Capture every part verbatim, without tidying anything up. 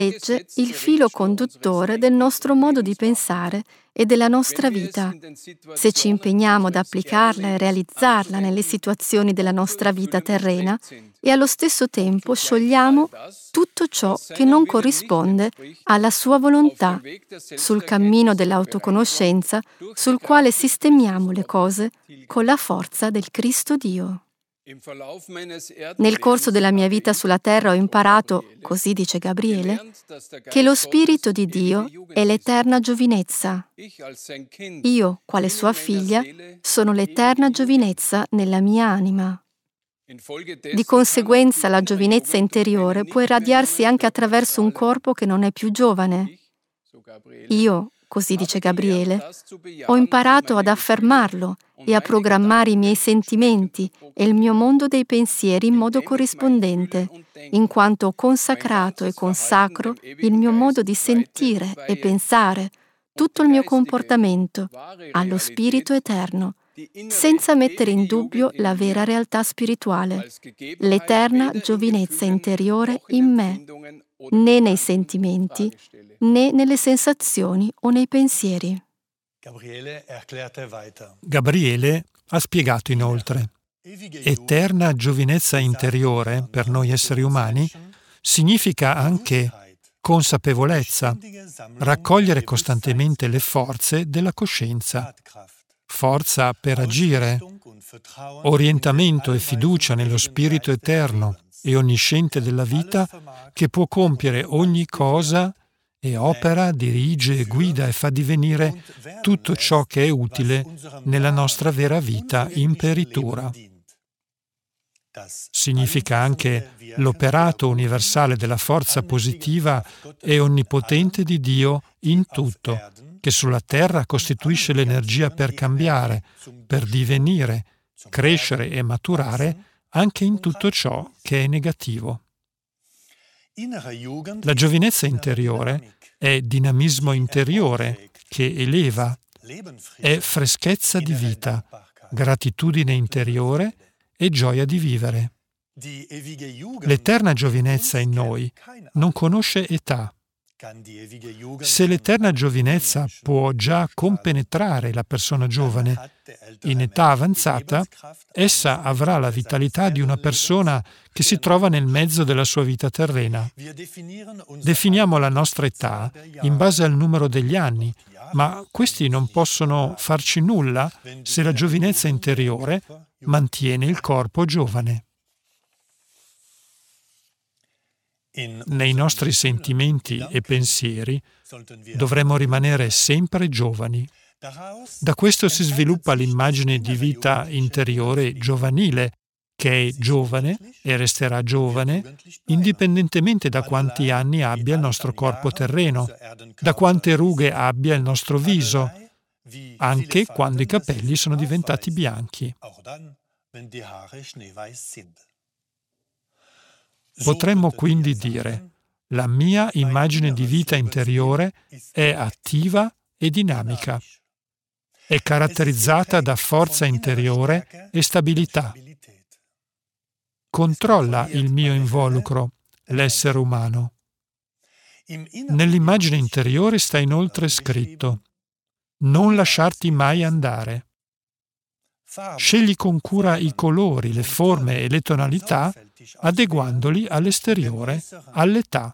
legge il filo conduttore del nostro modo di pensare e della nostra vita. Se ci impegniamo ad applicarla e realizzarla nelle situazioni della nostra vita terrena e allo stesso tempo sciogliamo tutto ciò che non corrisponde alla sua volontà sul cammino dell'autoconoscenza sul quale sistemiamo le cose con la forza del Cristo Dio. Nel corso della mia vita sulla terra ho imparato, così dice Gabriele, che lo Spirito di Dio è l'eterna giovinezza. Io, quale sua figlia, sono l'eterna giovinezza nella mia anima. Di conseguenza la giovinezza interiore può irradiarsi anche attraverso un corpo che non è più giovane. Io, così dice Gabriele, ho imparato ad affermarlo e a programmare i miei sentimenti e il mio mondo dei pensieri in modo corrispondente, in quanto ho consacrato e consacro il mio modo di sentire e pensare, tutto il mio comportamento, allo Spirito Eterno, senza mettere in dubbio la vera realtà spirituale, l'eterna giovinezza interiore in me, né nei sentimenti, né nelle sensazioni o nei pensieri. Gabriele ha spiegato inoltre: eterna giovinezza interiore per noi esseri umani significa anche consapevolezza, raccogliere costantemente le forze della coscienza, forza per agire, orientamento e fiducia nello Spirito Eterno e onnisciente della vita che può compiere ogni cosa e opera, dirige, guida e fa divenire tutto ciò che è utile nella nostra vera vita imperitura. Significa anche l'operato universale della forza positiva e onnipotente di Dio in tutto, che sulla terra costituisce l'energia per cambiare, per divenire, crescere e maturare anche in tutto ciò che è negativo. La giovinezza interiore è dinamismo interiore che eleva, è freschezza di vita, gratitudine interiore e gioia di vivere. L'eterna giovinezza in noi non conosce età. Se l'eterna giovinezza può già compenetrare la persona giovane, in età avanzata, essa avrà la vitalità di una persona che si trova nel mezzo della sua vita terrena. Definiamo la nostra età in base al numero degli anni, ma questi non possono farci nulla se la giovinezza interiore mantiene il corpo giovane. Nei nostri sentimenti e pensieri dovremmo rimanere sempre giovani. Da questo si sviluppa l'immagine di vita interiore giovanile, che è giovane e resterà giovane, indipendentemente da quanti anni abbia il nostro corpo terreno, da quante rughe abbia il nostro viso, anche quando i capelli sono diventati bianchi. Potremmo quindi dire: la mia immagine di vita interiore è attiva e dinamica. È caratterizzata da forza interiore e stabilità. Controlla il mio involucro, l'essere umano. Nell'immagine interiore sta inoltre scritto: non lasciarti mai andare. Scegli con cura i colori, le forme e le tonalità, adeguandoli all'esteriore, all'età.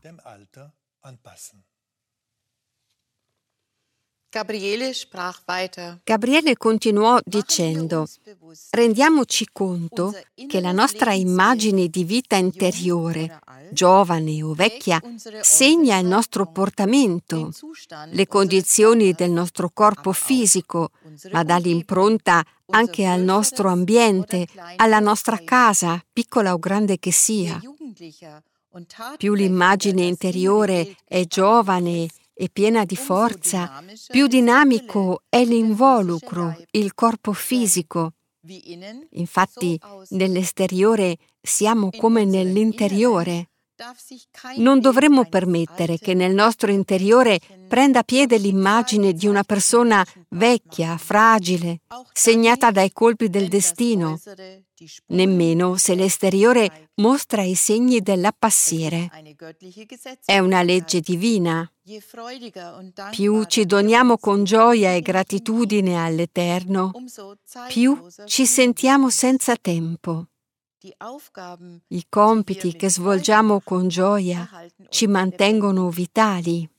Gabriele continuò dicendo: rendiamoci conto che la nostra immagine di vita interiore, giovane o vecchia, segna il nostro portamento, le condizioni del nostro corpo fisico, ma dà l'impronta anche al nostro ambiente, alla nostra casa, piccola o grande che sia. Più l'immagine interiore è giovane e piena di forza, più dinamico è l'involucro, il corpo fisico. Infatti, nell'esteriore siamo come nell'interiore. Non dovremmo permettere che nel nostro interiore prenda piede l'immagine di una persona vecchia, fragile, segnata dai colpi del destino, nemmeno se l'esteriore mostra i segni dell'appassire. È una legge divina. Più ci doniamo con gioia e gratitudine all'Eterno, più ci sentiamo senza tempo. I compiti che svolgiamo con gioia ci mantengono vitali.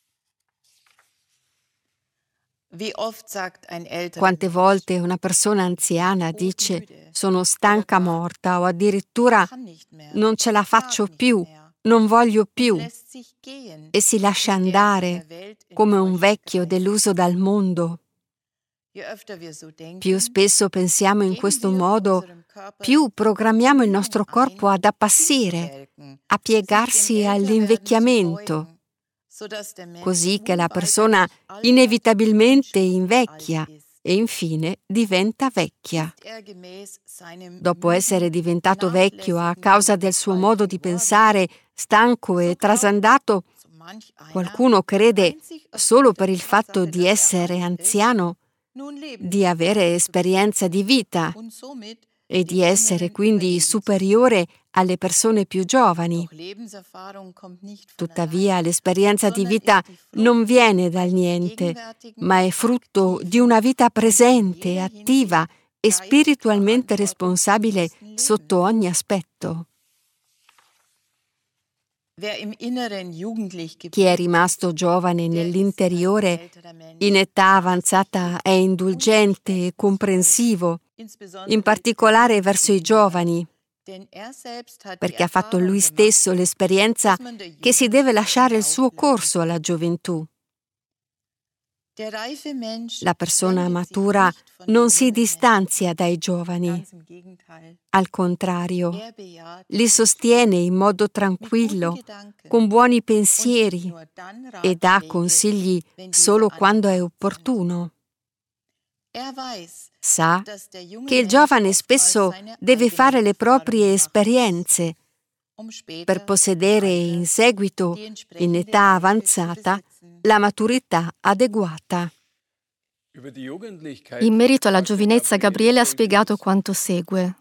Quante volte una persona anziana dice «sono stanca morta» o addirittura «non ce la faccio più, non voglio più» e si lascia andare come un vecchio deluso dal mondo. Più spesso pensiamo in questo modo, più programmiamo il nostro corpo ad appassire, a piegarsi all'invecchiamento, così che la persona inevitabilmente invecchia e infine diventa vecchia. Dopo essere diventato vecchio a causa del suo modo di pensare stanco e trasandato, qualcuno crede, solo per il fatto di essere anziano, di avere esperienza di vita e di essere quindi superiore alle persone più giovani. Tuttavia, l'esperienza di vita non viene dal niente, ma è frutto di una vita presente, attiva e spiritualmente responsabile sotto ogni aspetto. Chi è rimasto giovane nell'interiore, in età avanzata è indulgente e comprensivo, in particolare verso i giovani, perché ha fatto lui stesso l'esperienza che si deve lasciare il suo corso alla gioventù. La persona matura non si distanzia dai giovani. Al contrario, li sostiene in modo tranquillo, con buoni pensieri e dà consigli solo quando è opportuno. Sa che il giovane spesso deve fare le proprie esperienze per possedere in seguito, in età avanzata, la maturità adeguata. In merito alla giovinezza, Gabriele ha spiegato quanto segue.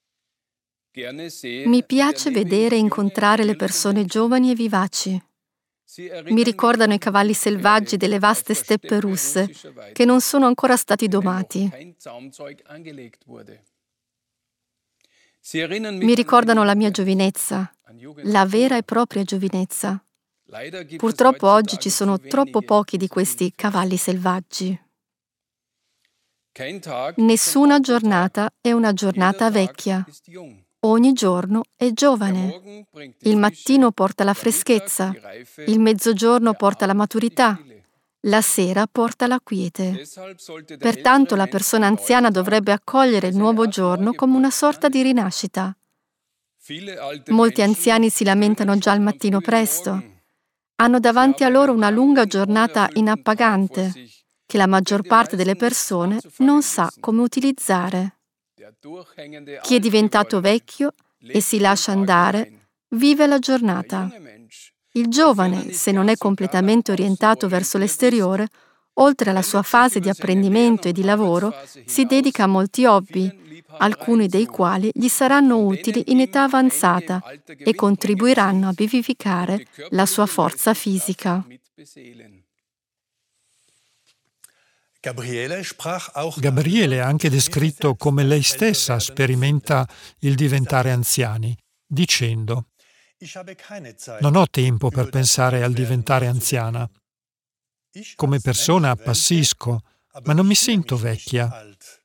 Mi piace vedere e incontrare le persone giovani e vivaci. Mi ricordano i cavalli selvaggi delle vaste steppe russe, che non sono ancora stati domati. Mi ricordano la mia giovinezza, la vera e propria giovinezza. Purtroppo oggi ci sono troppo pochi di questi cavalli selvaggi. Nessuna giornata è una giornata vecchia. Ogni giorno è giovane. Il mattino porta la freschezza, il mezzogiorno porta la maturità, la sera porta la quiete. Pertanto la persona anziana dovrebbe accogliere il nuovo giorno come una sorta di rinascita. Molti anziani si lamentano già al mattino presto. Hanno davanti a loro una lunga giornata inappagante, che la maggior parte delle persone non sa come utilizzare. Chi è diventato vecchio e si lascia andare, vive la giornata. Il giovane, se non è completamente orientato verso l'esteriore, oltre alla sua fase di apprendimento e di lavoro, si dedica a molti hobby, alcuni dei quali gli saranno utili in età avanzata e contribuiranno a vivificare la sua forza fisica. Gabriele ha anche descritto come lei stessa sperimenta il diventare anziani, dicendo: «Non ho tempo per pensare al diventare anziana. Come persona appassisco, ma non mi sento vecchia.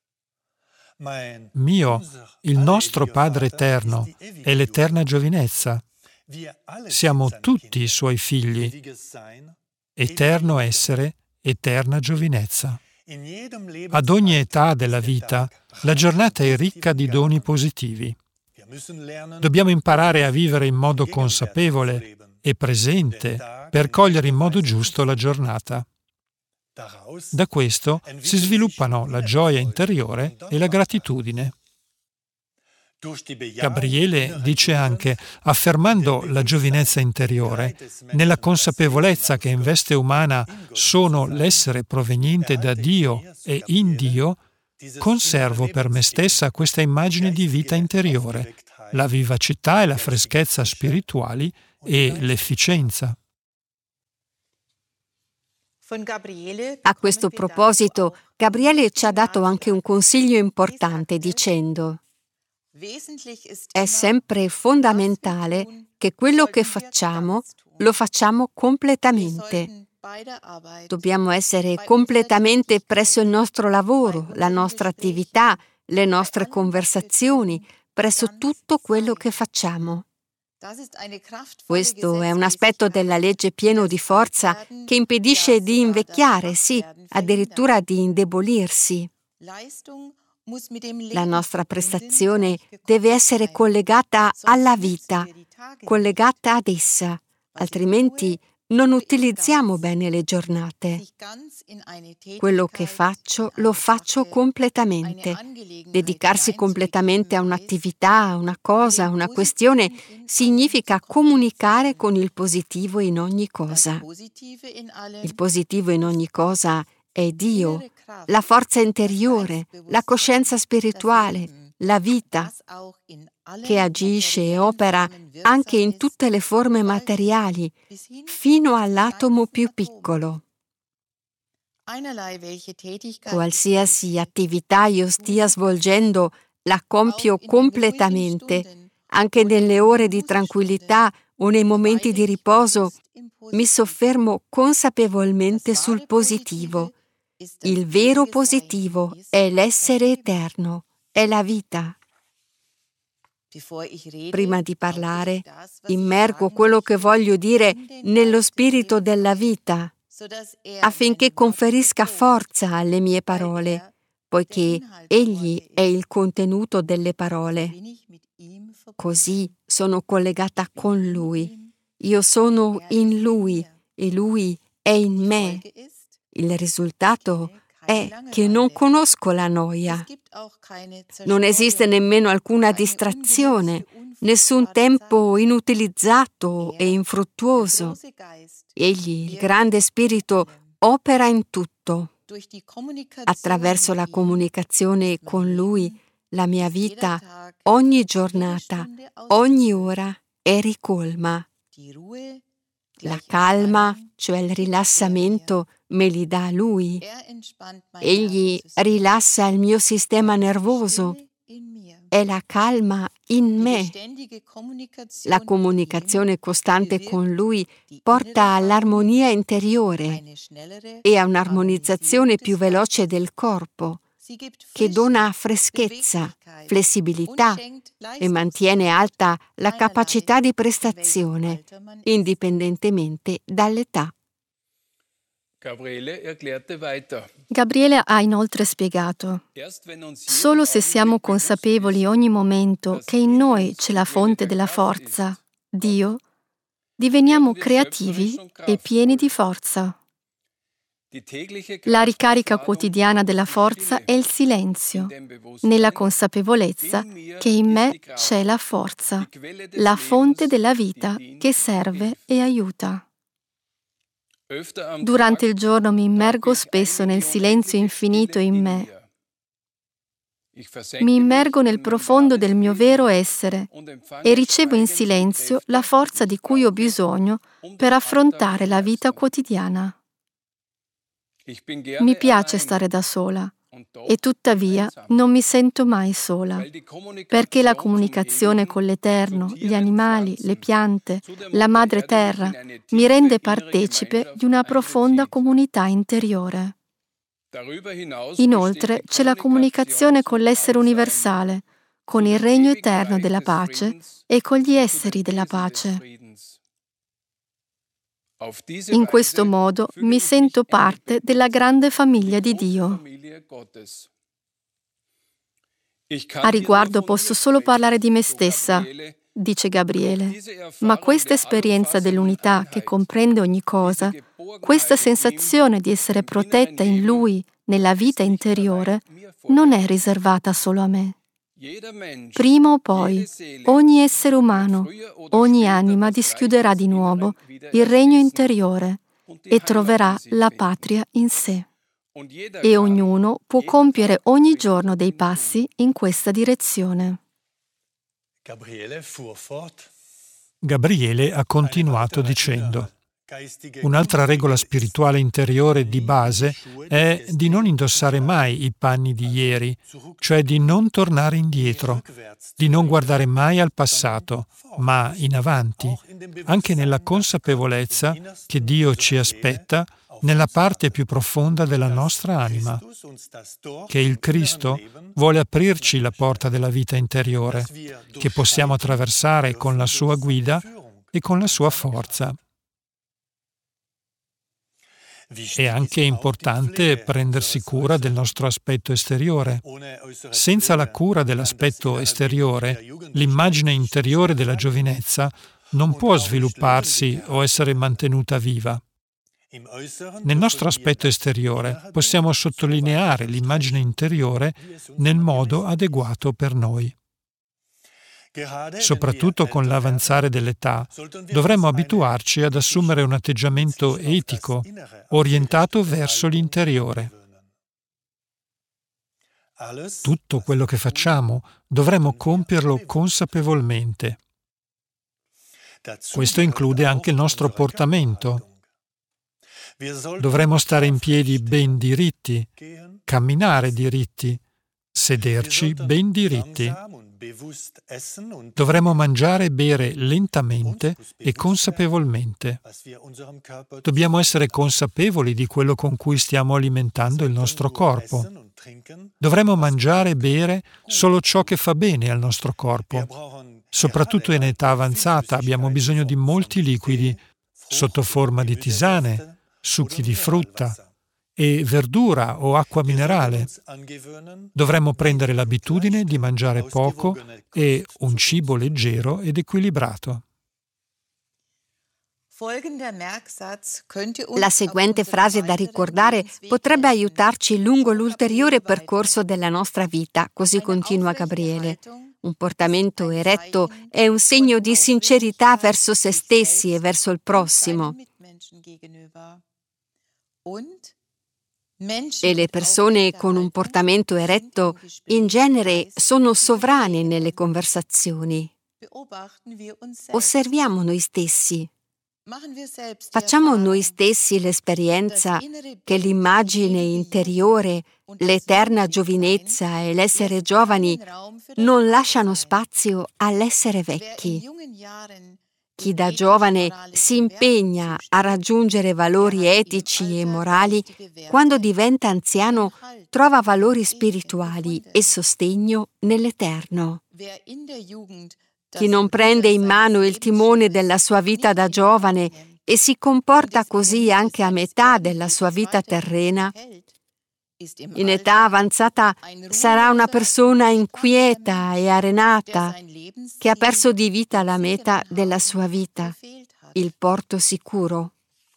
Mio, il nostro Padre eterno, è l'eterna giovinezza. Siamo tutti i suoi figli. Eterno essere, eterna giovinezza. Ad ogni età della vita, la giornata è ricca di doni positivi. Dobbiamo imparare a vivere in modo consapevole e presente per cogliere in modo giusto la giornata. Da questo si sviluppano la gioia interiore e la gratitudine. Gabriele dice anche, affermando la giovinezza interiore, nella consapevolezza che in veste umana sono l'essere proveniente da Dio e in Dio, conservo per me stessa questa immagine di vita interiore, la vivacità e la freschezza spirituali e l'efficienza. A questo proposito, Gabriele ci ha dato anche un consiglio importante dicendo: è sempre fondamentale che quello che facciamo lo facciamo completamente. Dobbiamo essere completamente presso il nostro lavoro, la nostra attività, le nostre conversazioni, presso tutto quello che facciamo. Questo è un aspetto della legge pieno di forza che impedisce di invecchiare, sì, addirittura di indebolirsi. La nostra prestazione deve essere collegata alla vita, collegata ad essa, altrimenti non utilizziamo bene le giornate. Quello che faccio lo faccio completamente. Dedicarsi completamente a un'attività, a una cosa, a una questione, significa comunicare con il positivo in ogni cosa. Il positivo in ogni cosa è Dio, la forza interiore, la coscienza spirituale, la vita, che agisce e opera anche in tutte le forme materiali, fino all'atomo più piccolo. Qualsiasi attività io stia svolgendo, la compio completamente, anche nelle ore di tranquillità o nei momenti di riposo, mi soffermo consapevolmente sul positivo. Il vero positivo è l'essere eterno, è la vita. Prima di parlare, immergo quello che voglio dire nello spirito della vita, affinché conferisca forza alle mie parole, poiché Egli è il contenuto delle parole. Così sono collegata con Lui. Io sono in Lui e Lui è in me. Il risultato è che non conosco la noia. Non esiste nemmeno alcuna distrazione, nessun tempo inutilizzato e infruttuoso. Egli, il grande spirito, opera in tutto. Attraverso la comunicazione con Lui, la mia vita, ogni giornata, ogni ora è ricolma. La calma, cioè il rilassamento, me li dà Lui. Egli rilassa il mio sistema nervoso. È la calma in me. La comunicazione costante con Lui porta all'armonia interiore e a un'armonizzazione più veloce del corpo, che dona freschezza, flessibilità e mantiene alta la capacità di prestazione, indipendentemente dall'età. Gabriele ha inoltre spiegato: solo se siamo consapevoli ogni momento che in noi c'è la fonte della forza, Dio, diveniamo creativi e pieni di forza. La ricarica quotidiana della forza è il silenzio, nella consapevolezza che in me c'è la forza, la fonte della vita che serve e aiuta. Durante il giorno mi immergo spesso nel silenzio infinito in me. Mi immergo nel profondo del mio vero essere e ricevo in silenzio la forza di cui ho bisogno per affrontare la vita quotidiana. Mi piace stare da sola e tuttavia non mi sento mai sola, perché la comunicazione con l'Eterno, gli animali, le piante, la Madre Terra mi rende partecipe di una profonda comunità interiore. Inoltre c'è la comunicazione con l'essere universale, con il regno eterno della pace e con gli esseri della pace. In questo modo mi sento parte della grande famiglia di Dio. A riguardo posso solo parlare di me stessa, dice Gabriele, ma questa esperienza dell'unità che comprende ogni cosa, questa sensazione di essere protetta in Lui, nella vita interiore, non è riservata solo a me. Prima o poi, ogni essere umano, ogni anima dischiuderà di nuovo il regno interiore e troverà la patria in sé. E ognuno può compiere ogni giorno dei passi in questa direzione. Gabriele ha continuato dicendo: un'altra regola spirituale interiore di base è di non indossare mai i panni di ieri, cioè di non tornare indietro, di non guardare mai al passato, ma in avanti, anche nella consapevolezza che Dio ci aspetta nella parte più profonda della nostra anima, che il Cristo vuole aprirci la porta della vita interiore, che possiamo attraversare con la sua guida e con la sua forza. È anche importante prendersi cura del nostro aspetto esteriore. Senza la cura dell'aspetto esteriore, l'immagine interiore della giovinezza non può svilupparsi o essere mantenuta viva. Nel nostro aspetto esteriore possiamo sottolineare l'immagine interiore nel modo adeguato per noi. Soprattutto con l'avanzare dell'età, dovremmo abituarci ad assumere un atteggiamento etico, orientato verso l'interiore. Tutto quello che facciamo dovremmo compierlo consapevolmente. Questo include anche il nostro portamento. Dovremmo stare in piedi ben diritti, camminare diritti, sederci ben diritti. Dovremmo mangiare e bere lentamente e consapevolmente. Dobbiamo essere consapevoli di quello con cui stiamo alimentando il nostro corpo. Dovremmo mangiare e bere solo ciò che fa bene al nostro corpo. Soprattutto in età avanzata abbiamo bisogno di molti liquidi, sotto forma di tisane, succhi di frutta e verdura o acqua minerale. Dovremmo prendere l'abitudine di mangiare poco e un cibo leggero ed equilibrato. La seguente frase da ricordare potrebbe aiutarci lungo l'ulteriore percorso della nostra vita, così continua Gabriele. Un portamento eretto è un segno di sincerità verso se stessi e verso il prossimo. E le persone con un portamento eretto in genere sono sovrane nelle conversazioni. Osserviamo noi stessi. Facciamo noi stessi l'esperienza che l'immagine interiore, l'eterna giovinezza e l'essere giovani non lasciano spazio all'essere vecchi. Chi da giovane si impegna a raggiungere valori etici e morali, quando diventa anziano trova valori spirituali e sostegno nell'eterno. Chi non prende in mano il timone della sua vita da giovane e si comporta così anche a metà della sua vita terrena, in età avanzata sarà una persona inquieta e arenata che ha perso di vita la meta della sua vita, il porto sicuro.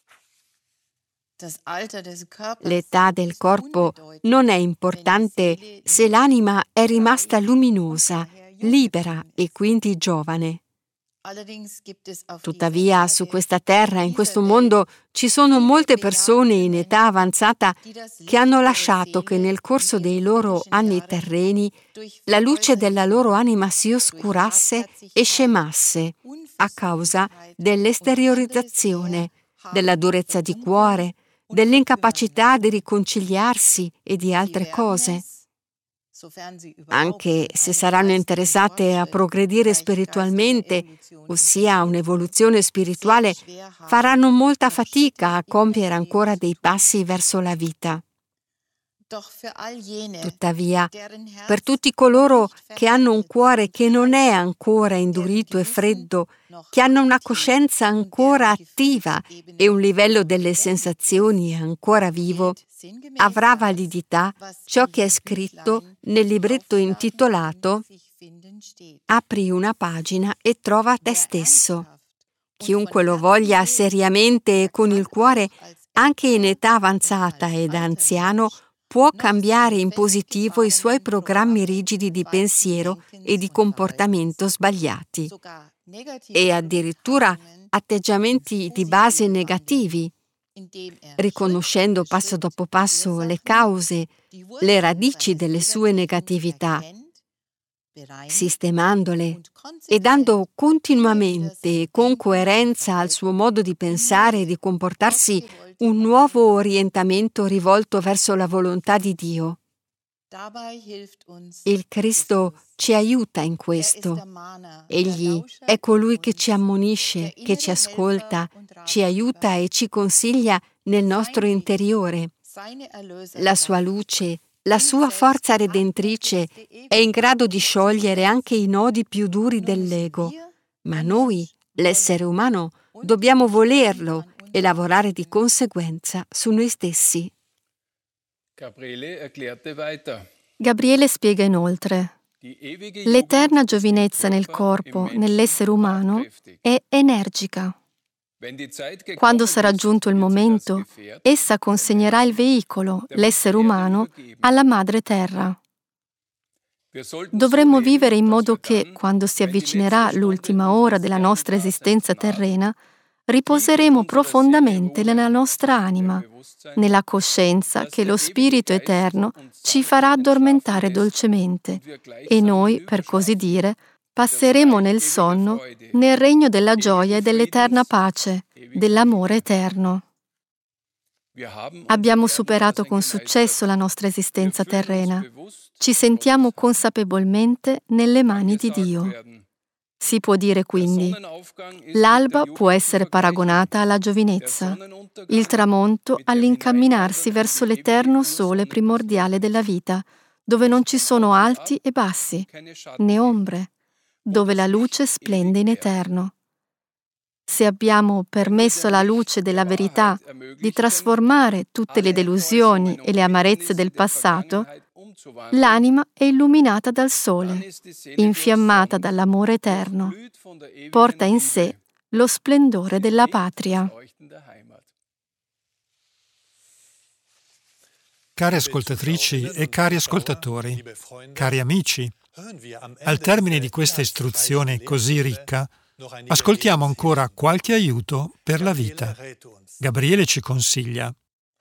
L'età del corpo non è importante se l'anima è rimasta luminosa, libera e quindi giovane. Tuttavia, su questa terra, in questo mondo, ci sono molte persone in età avanzata che hanno lasciato che nel corso dei loro anni terreni la luce della loro anima si oscurasse e scemasse a causa dell'esteriorizzazione, della durezza di cuore, dell'incapacità di riconciliarsi e di altre cose. Anche se saranno interessate a progredire spiritualmente, ossia a un'evoluzione spirituale, faranno molta fatica a compiere ancora dei passi verso la vita. Tuttavia, per tutti coloro che hanno un cuore che non è ancora indurito e freddo, che hanno una coscienza ancora attiva e un livello delle sensazioni ancora vivo, avrà validità ciò che è scritto nel libretto intitolato Apri una pagina e trova te stesso. Chiunque lo voglia seriamente e con il cuore, anche in età avanzata ed anziano, può cambiare in positivo i suoi programmi rigidi di pensiero e di comportamento sbagliati e addirittura atteggiamenti di base negativi, riconoscendo passo dopo passo le cause, le radici delle sue negatività, sistemandole e dando continuamente e con coerenza al suo modo di pensare e di comportarsi un nuovo orientamento rivolto verso la volontà di Dio. Il Cristo ci aiuta in questo. Egli è colui che ci ammonisce, che ci ascolta, ci aiuta e ci consiglia nel nostro interiore. La sua luce, la sua forza redentrice è in grado di sciogliere anche i nodi più duri dell'ego, ma noi, l'essere umano, dobbiamo volerlo e lavorare di conseguenza su noi stessi. Gabriele spiega inoltre: l'eterna giovinezza nel corpo, nell'essere umano, è energica. Quando sarà giunto il momento, essa consegnerà il veicolo, l'essere umano, alla madre terra. Dovremmo vivere in modo che, quando si avvicinerà l'ultima ora della nostra esistenza terrena, riposeremo profondamente nella nostra anima, nella coscienza che lo Spirito Eterno ci farà addormentare dolcemente e noi, per così dire, passeremo nel sonno nel regno della gioia e dell'eterna pace, dell'amore eterno. Abbiamo superato con successo la nostra esistenza terrena. Ci sentiamo consapevolmente nelle mani di Dio. Si può dire quindi: l'alba può essere paragonata alla giovinezza, il tramonto all'incamminarsi verso l'eterno sole primordiale della vita, dove non ci sono alti e bassi, né ombre, dove la luce splende in eterno. Se abbiamo permesso alla luce della verità di trasformare tutte le delusioni e le amarezze del passato, l'anima è illuminata dal sole, infiammata dall'amore eterno, porta in sé lo splendore della patria. Care ascoltatrici e cari ascoltatori, cari amici, al termine di questa istruzione così ricca, ascoltiamo ancora qualche aiuto per la vita. Gabriele ci consiglia: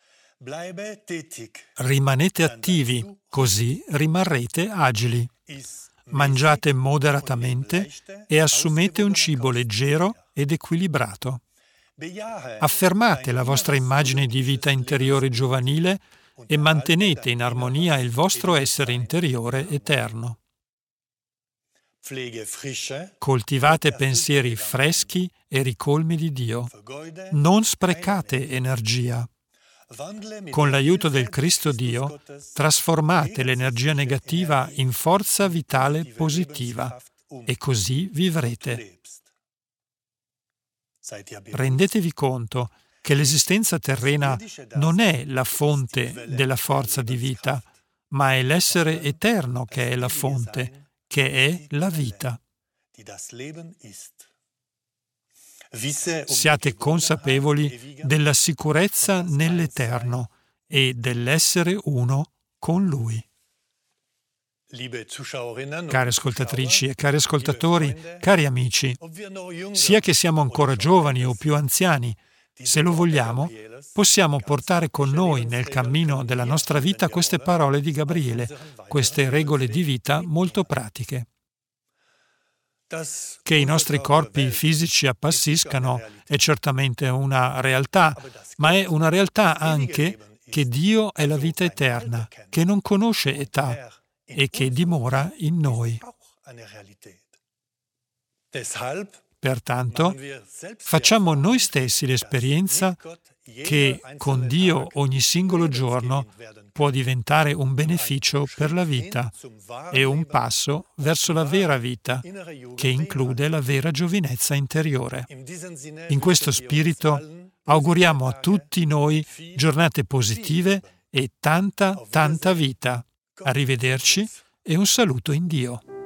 rimanete attivi, così rimarrete agili. Mangiate moderatamente e assumete un cibo leggero ed equilibrato. Affermate la vostra immagine di vita interiore giovanile e mantenete in armonia il vostro essere interiore eterno. Coltivate pensieri freschi e ricolmi di Dio. Non sprecate energia. Con l'aiuto del Cristo Dio, trasformate l'energia negativa in forza vitale positiva e così vivrete. Rendetevi conto che l'esistenza terrena non è la fonte della forza di vita, ma è l'essere eterno che è la fonte, che è la vita. Siate consapevoli della sicurezza nell'Eterno e dell'essere uno con Lui. Cari ascoltatrici e cari ascoltatori, cari amici, sia che siamo ancora giovani o più anziani, se lo vogliamo, possiamo portare con noi nel cammino della nostra vita queste parole di Gabriele, queste regole di vita molto pratiche. Che i nostri corpi fisici appassiscano è certamente una realtà, ma è una realtà anche che Dio è la vita eterna, che non conosce età e che dimora in noi. Pertanto, facciamo noi stessi l'esperienza che con Dio ogni singolo giorno può diventare un beneficio per la vita e un passo verso la vera vita, che include la vera giovinezza interiore. In questo spirito auguriamo a tutti noi giornate positive e tanta, tanta vita. Arrivederci e un saluto in Dio.